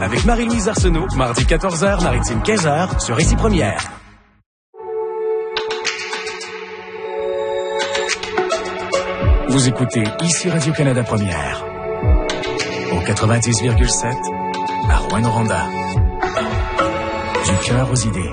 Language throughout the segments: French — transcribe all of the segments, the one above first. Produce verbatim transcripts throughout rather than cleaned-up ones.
avec Marie-Louise Arsenault, mardi quatorze heures, Maritime quinze heures, sur Ici Première. Vous écoutez Ici Radio-Canada Première, au quatre-vingt-dix virgule sept, à Rouyn-Noranda. Du cœur aux idées.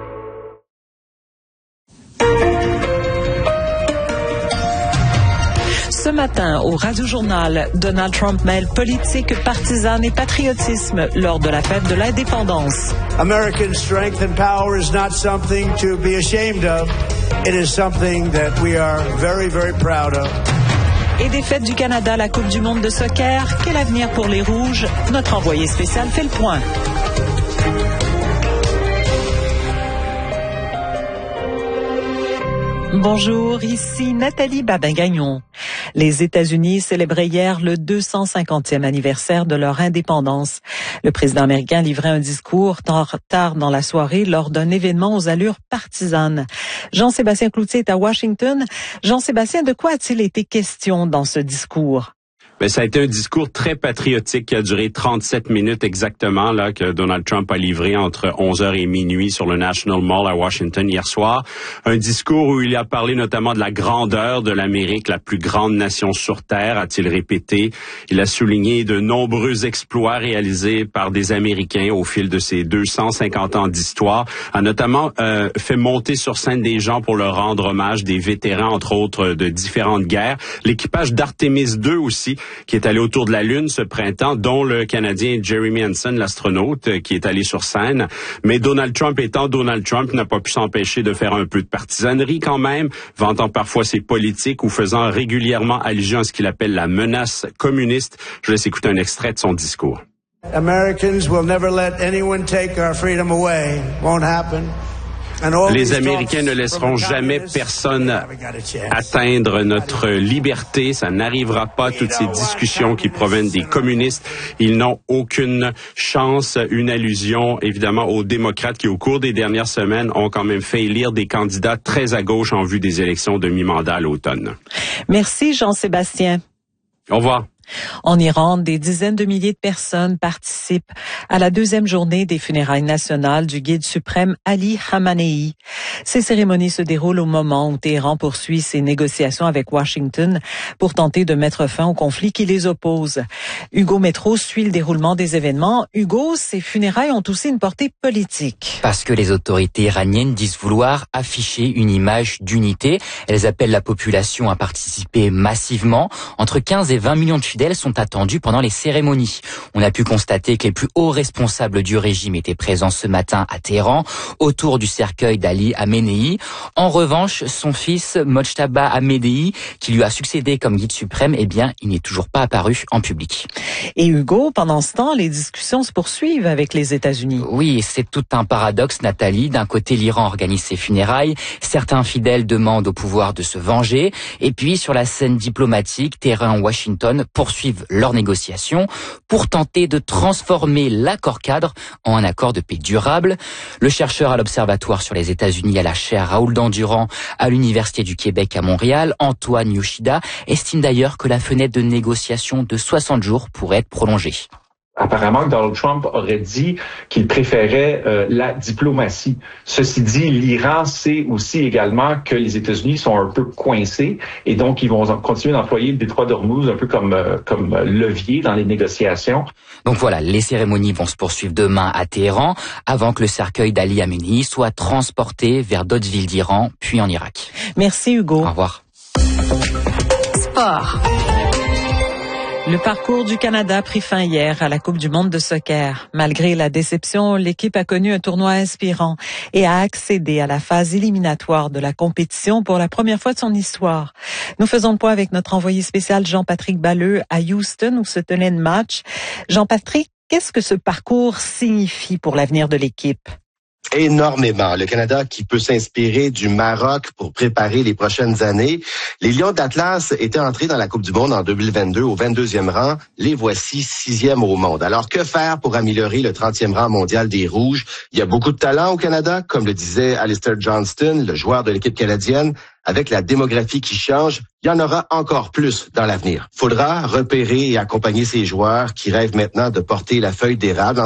Ce matin, au Radio-Journal, Donald Trump mêle politique, partisane et patriotisme lors de la fête de l'indépendance. American strength and power is not something to be ashamed of. It is something that we are very, very proud of. Et des fêtes du Canada, la Coupe du monde de soccer, quel avenir pour les Rouges? Notre envoyé spécial fait le point. Bonjour, ici Nathalie Babin-Gagnon. Les États-Unis célébraient hier le deux cent cinquantième anniversaire de leur indépendance. Le président américain livrait un discours tard dans la soirée lors d'un événement aux allures partisanes. Jean-Sébastien Cloutier est à Washington. Jean-Sébastien, de quoi a-t-il été question dans ce discours? Ben, ça a été un discours très patriotique qui a duré trente-sept minutes exactement, là, que Donald Trump a livré entre onze heures et minuit sur le National Mall à Washington hier soir. Un discours où il a parlé notamment de la grandeur de l'Amérique, la plus grande nation sur Terre, a-t-il répété. Il a souligné de nombreux exploits réalisés par des Américains au fil de ces deux cent cinquante ans d'histoire. A notamment euh, fait monter sur scène des gens pour leur rendre hommage, des vétérans, entre autres, de différentes guerres. L'équipage d'Artemis deux aussi, qui est allé autour de la Lune ce printemps, dont le Canadien Jeremy Hansen, l'astronaute, qui est allé sur scène. Mais Donald Trump étant Donald Trump, n'a pas pu s'empêcher de faire un peu de partisanerie quand même, vantant parfois ses politiques ou faisant régulièrement allusion à ce qu'il appelle la menace communiste. Je laisse écouter un extrait de son discours. Americans will never let anyone take our freedom away. Won't happen. Les Américains ne laisseront jamais personne atteindre notre liberté. Ça n'arrivera pas, toutes ces discussions qui proviennent des communistes. Ils n'ont aucune chance. Une allusion, évidemment, aux démocrates qui, au cours des dernières semaines, ont quand même fait élire des candidats très à gauche en vue des élections de mi-mandat à l'automne. Merci, Jean-Sébastien. Au revoir. En Iran, des dizaines de milliers de personnes participent à la deuxième journée des funérailles nationales du guide suprême Ali Khamenei. Ces cérémonies se déroulent au moment où Téhéran poursuit ses négociations avec Washington pour tenter de mettre fin au conflit qui les oppose. Hugo Métro suit le déroulement des événements. Hugo, ces funérailles ont aussi une portée politique. Parce que les autorités iraniennes disent vouloir afficher une image d'unité. Elles appellent la population à participer massivement. Entre quinze et vingt millions de fidèles sont attendus pendant les cérémonies. On a pu constater que les plus hauts responsables du régime étaient présents ce matin à Téhéran, autour du cercueil d'Ali Khamenei. En revanche, son fils, Mojtaba Khamenei, qui lui a succédé comme guide suprême, eh bien, il n'est toujours pas apparu en public. Et Hugo, pendant ce temps, les discussions se poursuivent avec les États-Unis. Oui, c'est tout un paradoxe, Nathalie. D'un côté, l'Iran organise ses funérailles. Certains fidèles demandent au pouvoir de se venger. Et puis, sur la scène diplomatique, Téhéran et Washington poursuivent leurs négociations pour tenter de transformer l'accord cadre en un accord de paix durable. Le chercheur à l'Observatoire sur les États-Unis à la chaire Raoul Dandurand à l'Université du Québec à Montréal, Antoine Yoshida, estime d'ailleurs que la fenêtre de négociation de soixante jours pourrait être prolongée. Apparemment, Donald Trump aurait dit qu'il préférait euh, la diplomatie. Ceci dit, l'Iran sait aussi également que les États-Unis sont un peu coincés et donc ils vont continuer d'employer le détroit d'Ormuz un peu comme euh, comme levier dans les négociations. Donc voilà, les cérémonies vont se poursuivre demain à Téhéran avant que le cercueil d'Ali Khamenei soit transporté vers d'autres villes d'Iran, puis en Irak. Merci Hugo. Au revoir. Sport. Le parcours du Canada a pris fin hier à la Coupe du monde de soccer. Malgré la déception, l'équipe a connu un tournoi inspirant et a accédé à la phase éliminatoire de la compétition pour la première fois de son histoire. Nous faisons le point avec notre envoyé spécial Jean-Patrick Balleux à Houston où se tenait le match. Jean-Patrick, qu'est-ce que ce parcours signifie pour l'avenir de l'équipe? Énormément. Le Canada qui peut s'inspirer du Maroc pour préparer les prochaines années. Les Lions d'Atlas étaient entrés dans la Coupe du monde en deux mille vingt-deux au vingt-deuxième rang. Les voici sixième au monde. Alors, que faire pour améliorer le trentième rang mondial des Rouges? Il y a beaucoup de talent au Canada, comme le disait Alistair Johnston, le joueur de l'équipe canadienne. Avec la démographie qui change, il y en aura encore plus dans l'avenir. Faudra repérer et accompagner ces joueurs qui rêvent maintenant de porter la feuille d'érable.